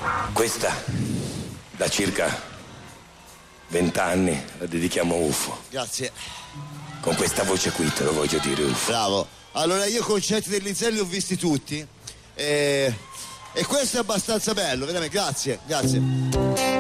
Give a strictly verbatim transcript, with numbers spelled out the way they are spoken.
Questa, da circa vent'anni, la dedichiamo a U F O. Grazie. Con questa voce qui te lo voglio dire, U F O. Bravo. Allora, io concerti del Linzelli li ho visti tutti. E, e questo è abbastanza bello, veramente. Grazie, grazie.